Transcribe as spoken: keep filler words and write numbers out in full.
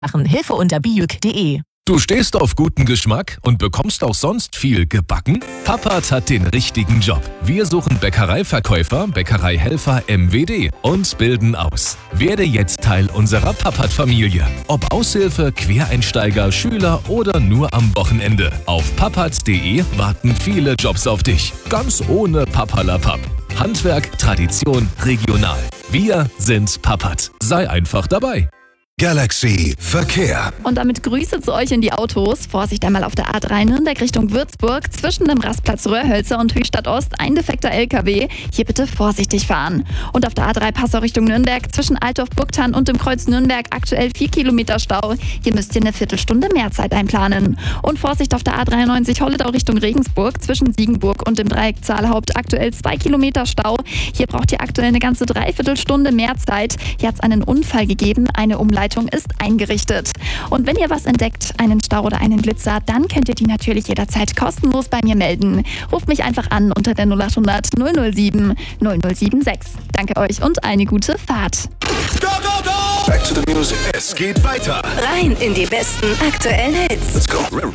machen. Hilfe unter biuk punkt de. Du stehst auf guten Geschmack und bekommst auch sonst viel gebacken? Papert hat den richtigen Job. Wir suchen Bäckereiverkäufer, Bäckereihelfer M W D und bilden aus. Werde jetzt Teil unserer Papert-Familie. Ob Aushilfe, Quereinsteiger, Schüler oder nur am Wochenende. Auf papert punkt de warten viele Jobs auf dich. Ganz ohne Papperlapapp. Handwerk, Tradition, regional. Wir sind Papert. Sei einfach dabei. Galaxy Verkehr. Und damit Grüße zu euch in die Autos. Vorsicht einmal auf der A drei Nürnberg Richtung Würzburg. Zwischen dem Rastplatz Röhrhölzer und Höchstadt Ost ein defekter L K W. Hier bitte vorsichtig fahren. Und auf der A drei Passau Richtung Nürnberg zwischen Altdorf-Burgthann und dem Kreuz Nürnberg aktuell vier Kilometer Stau. Hier müsst ihr eine Viertelstunde mehr Zeit einplanen. Und Vorsicht auf der A dreiundneunzig Holledau Richtung Regensburg zwischen Siegenburg und dem Dreieck Zahlhaupt aktuell zwei Kilometer Stau. Hier braucht ihr aktuell eine ganze Dreiviertelstunde mehr Zeit. Hier hat es einen Unfall gegeben. Eine Umleitung ist eingerichtet. Und wenn ihr was entdeckt, einen Stau oder einen Blitzer, dann könnt ihr die natürlich jederzeit kostenlos bei mir melden. Ruft mich einfach an unter der null achthundert null null sieben null null sieben sechs. Danke euch und eine gute Fahrt. Go, go, go! Back to the music. Es geht weiter. Rein in die besten aktuellen Hits. Let's go.